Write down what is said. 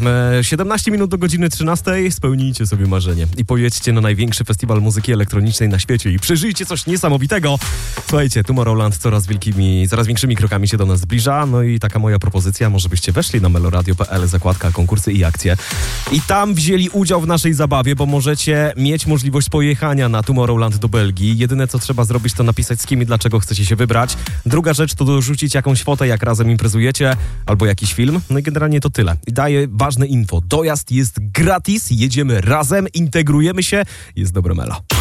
17 minut do godziny 13. Spełnijcie sobie marzenie i pojedźcie na największy festiwal muzyki elektronicznej na świecie i przeżyjcie coś niesamowitego. Słuchajcie, Tomorrowland coraz większymi krokami się do nas zbliża. No i taka moja propozycja, może byście weszli na meloradio.pl, zakładka konkursy i akcje i tam wzięli udział w naszej zabawie, bo możecie mieć możliwość pojechania na Tomorrowland do Belgii. Jedyne co trzeba zrobić, to napisać z kim i dlaczego chcecie się wybrać. Druga rzecz to dorzucić jakąś fotę, jak razem imprezujecie, albo jakiś film. No i generalnie to tyle. I daję ważne info. Dojazd jest gratis, jedziemy razem, integrujemy się, jest dobre melo.